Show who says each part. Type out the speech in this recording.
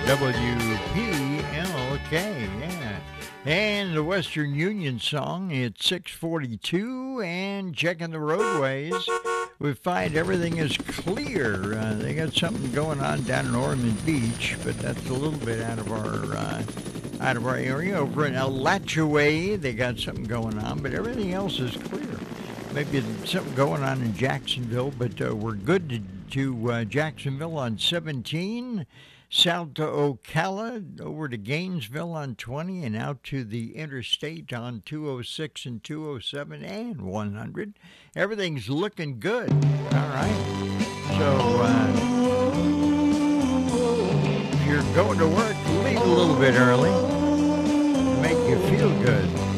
Speaker 1: WPLK, yeah. And the Western Union song, it's 642, and checking the roadways, we find everything is clear. They got something going on down in Ormond Beach, but that's a little bit out of our area. Over in Alachua, they got something going on, but everything else is clear. Maybe something going on in Jacksonville, but we're good to Jacksonville on 17, south to Ocala, over to Gainesville on 20, and out to the interstate on 206 and 207 and 100. Everything's looking good. All right. So if you're going to work, leave a little bit early to make you feel good.